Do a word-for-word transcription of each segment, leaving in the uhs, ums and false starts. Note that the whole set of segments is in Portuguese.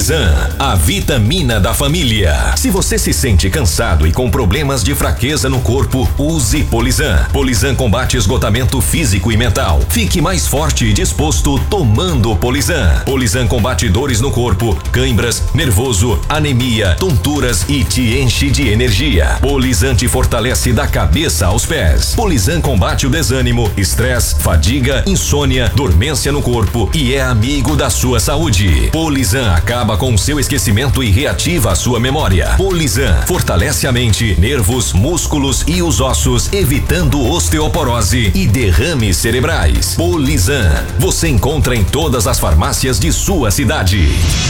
Polizan, a vitamina da família. Se você se sente cansado e com problemas de fraqueza no corpo, use Polizan. Polizan combate esgotamento físico e mental. Fique mais forte e disposto tomando Polizan. Polizan combate dores no corpo, cãibras, nervoso, anemia, tonturas e te enche de energia. Polizan te fortalece da cabeça aos pés. Polizan combate o desânimo, estresse, fadiga, insônia, dormência no corpo e é amigo da sua saúde. Polizan acaba com o seu esquecimento e reativa a sua memória. Polizan fortalece a mente, nervos, músculos e os ossos, evitando osteoporose e derrames cerebrais. Polizan, você encontra em todas as farmácias de sua cidade.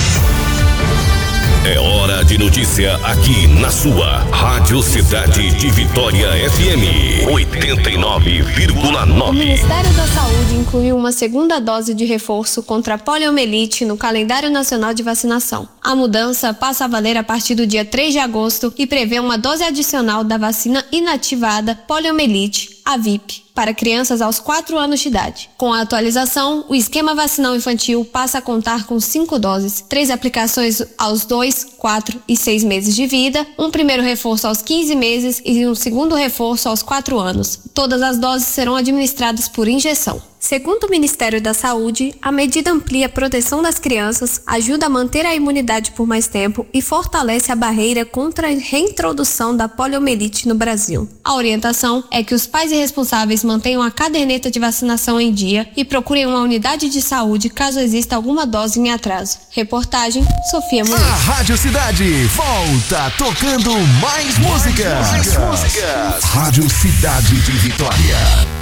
É hora de notícia aqui na sua Rádio Cidade de Vitória F M oitenta e nove vírgula nove. O Ministério da Saúde incluiu uma segunda dose de reforço contra a poliomielite no calendário nacional de vacinação. A mudança passa a valer a partir do dia três de agosto e prevê uma dose adicional da vacina inativada poliomielite, a V I P, para crianças aos quatro anos de idade. Com a atualização, o esquema vacinal infantil passa a contar com cinco doses, três aplicações aos dois, quatro e seis meses de vida, um primeiro reforço aos quinze meses e um segundo reforço aos quatro anos. Todas as doses serão administradas por injeção. Segundo o Ministério da Saúde, a medida amplia a proteção das crianças, ajuda a manter a imunidade por mais tempo e fortalece a barreira contra a reintrodução da poliomielite no Brasil. A orientação é que os pais e responsáveis mantenham a caderneta de vacinação em dia e procurem uma unidade de saúde caso exista alguma dose em atraso. Reportagem, Sofia Muniz. A Rádio Cidade volta tocando mais músicas. Mais músicas. Rádio Cidade de Vitória.